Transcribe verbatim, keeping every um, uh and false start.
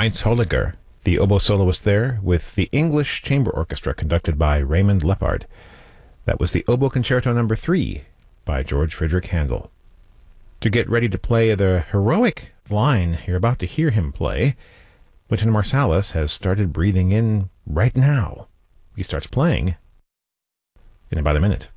Heinz Holliger, the oboe soloist there, with the English Chamber Orchestra conducted by Raymond Lepard. That was the Oboe Concerto Number three by George Frideric Handel. To get ready to play the heroic line you're about to hear him play, Wynton Marsalis has started breathing in right now. He starts playing in about a minute.